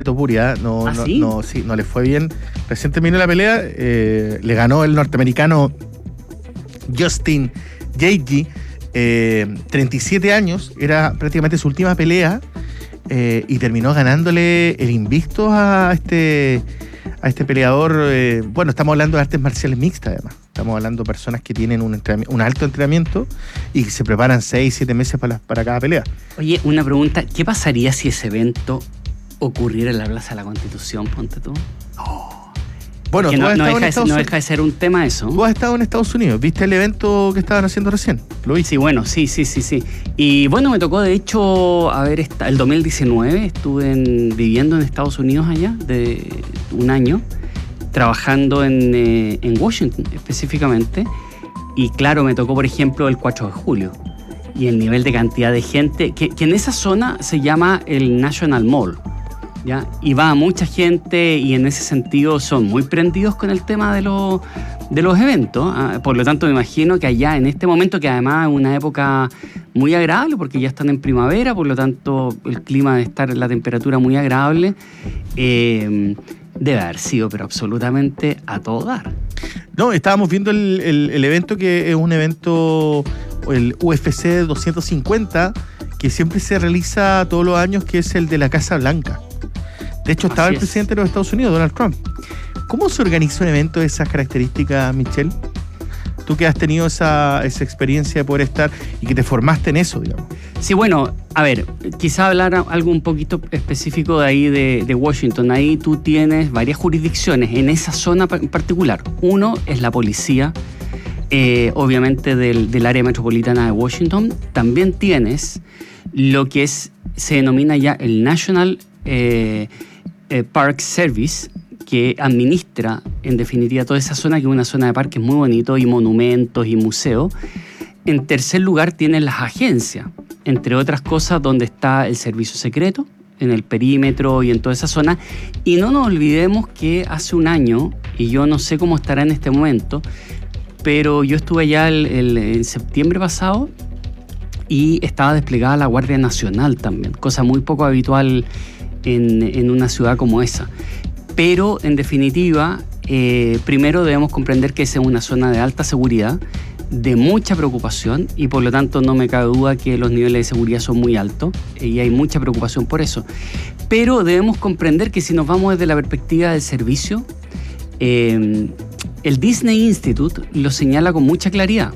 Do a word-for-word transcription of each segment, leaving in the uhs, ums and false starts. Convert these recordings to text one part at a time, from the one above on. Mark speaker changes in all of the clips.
Speaker 1: Topuria. No,
Speaker 2: ¿Ah,
Speaker 1: no,
Speaker 2: sí?
Speaker 1: no, sí, no le fue bien. Recién terminó la pelea, eh, le ganó el norteamericano Justin Gaethje, eh, treinta y siete años, era prácticamente su última pelea, eh, y terminó ganándole el invicto a este, a este peleador. Eh, bueno, estamos hablando de artes marciales mixtas, además. Estamos hablando de personas que tienen un, un alto entrenamiento y que se preparan seis, siete meses para, para cada pelea.
Speaker 2: Oye, una pregunta, ¿qué pasaría si ese evento ocurriera en la Plaza de la Constitución, ponte tú? Oh.
Speaker 1: Bueno, tú
Speaker 2: no,
Speaker 1: has
Speaker 2: no,
Speaker 1: estado
Speaker 2: deja
Speaker 1: en Estados
Speaker 2: de, no
Speaker 1: Unidos.
Speaker 2: deja de ser un tema eso.
Speaker 1: Tú has estado en Estados Unidos, ¿viste el evento que estaban haciendo recién? ¿Lo viste?
Speaker 2: Sí, bueno, sí, sí, sí, sí. Y bueno, me tocó de hecho, a ver, el dos mil diecinueve estuve en, viviendo en Estados Unidos allá, de un año, trabajando en, eh, en Washington específicamente. Y claro, me tocó, por ejemplo, el cuatro de julio. Y el nivel de cantidad de gente, que, que en esa zona se llama el National Mall. ¿Ya? Y va mucha gente y en ese sentido son muy prendidos con el tema de, lo, de los eventos. ¿eh? Por lo tanto, me imagino que allá en este momento, que además es una época muy agradable porque ya están en primavera, por lo tanto el clima debe estar, la temperatura muy agradable, eh, debe haber sido, pero absolutamente a todo dar.
Speaker 1: No, estábamos viendo el, el, el evento, que es un evento, el U F C doscientos cincuenta, que siempre se realiza todos los años, que es el de la Casa Blanca. De hecho, estaba
Speaker 2: Así
Speaker 1: el
Speaker 2: es.
Speaker 1: presidente de los Estados Unidos, Donald Trump. ¿Cómo se organiza un evento de esas características, Michelle? Tú que has tenido esa, esa experiencia de poder estar y que te formaste en eso, digamos.
Speaker 2: Sí, bueno, a ver, quizá hablar algo un poquito específico de ahí de, de Washington. Ahí tú tienes varias jurisdicciones en esa zona en particular. Uno es la policía, eh, obviamente del, del área metropolitana de Washington. También tienes lo que es, se denomina ya el National eh, eh, Park Service, que administra en definitiva toda esa zona, que es una zona de parques muy bonito y monumentos y museos. En tercer lugar tienen las agencias, entre otras cosas, donde está el servicio secreto, en el perímetro y en toda esa zona. Y no nos olvidemos que hace un año, y yo no sé cómo estará en este momento, pero yo estuve allá el, el, en septiembre pasado y estaba desplegada la Guardia Nacional también, cosa muy poco habitual en, en una ciudad como esa. Pero, en definitiva, eh, primero debemos comprender que esa es una zona de alta seguridad, de mucha preocupación, y por lo tanto no me cabe duda que los niveles de seguridad son muy altos y hay mucha preocupación por eso. Pero debemos comprender que si nos vamos desde la perspectiva del servicio, eh, el Disney Institute lo señala con mucha claridad.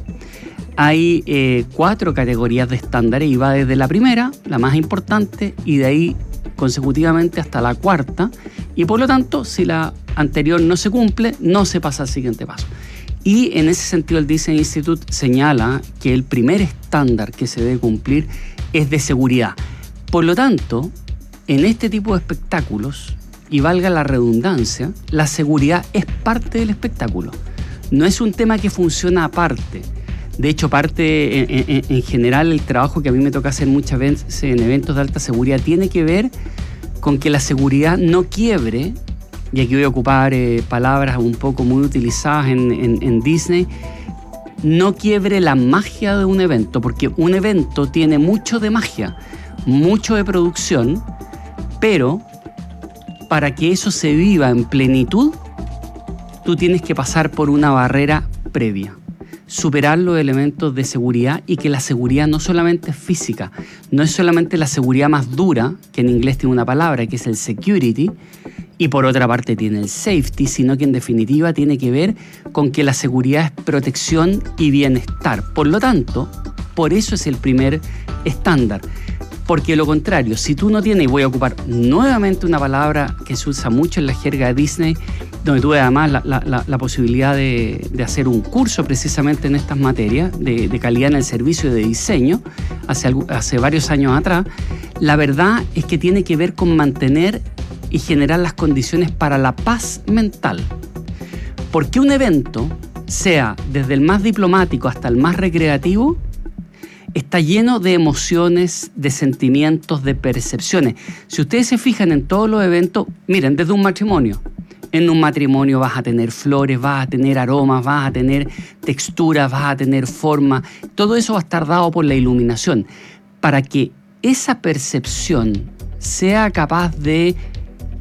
Speaker 2: Hay eh, cuatro categorías de estándares y va desde la primera, la más importante, y de ahí consecutivamente hasta la cuarta, y por lo tanto, si la anterior no se cumple, no se pasa al siguiente paso. Y en ese sentido el Disney Institute señala que el primer estándar que se debe cumplir es de seguridad. Por lo tanto, en este tipo de espectáculos, y valga la redundancia, la seguridad es parte del espectáculo. No es un tema que funciona aparte. De hecho, parte en, en, en general el trabajo que a mí me toca hacer muchas veces en eventos de alta seguridad tiene que ver con que la seguridad no quiebre, y aquí voy a ocupar eh, palabras un poco muy utilizadas en, en, en Disney, no quiebre la magia de un evento, porque un evento tiene mucho de magia, mucho de producción, pero para que eso se viva en plenitud, tú tienes que pasar por una barrera previa. Superar los elementos de seguridad, y que la seguridad no solamente es física, no es solamente la seguridad más dura, que en inglés tiene una palabra que es el security, y por otra parte tiene el safety, sino que en definitiva tiene que ver con que la seguridad es protección y bienestar. Por lo tanto, por eso es el primer estándar. Porque lo contrario, si tú no tienes, y voy a ocupar nuevamente una palabra que se usa mucho en la jerga de Disney, donde tuve además la, la, la, la posibilidad de, de hacer un curso precisamente en estas materias de, de calidad en el servicio y de diseño hace, hace varios años atrás, la verdad es que tiene que ver con mantener y generar las condiciones para la paz mental. Porque un evento, sea desde el más diplomático hasta el más recreativo, está lleno de emociones, de sentimientos, de percepciones. Si ustedes se fijan en todos los eventos, miren, desde un matrimonio. En un matrimonio vas a tener flores, vas a tener aromas, vas a tener texturas, vas a tener forma. Todo eso va a estar dado por la iluminación. Para que esa percepción sea capaz de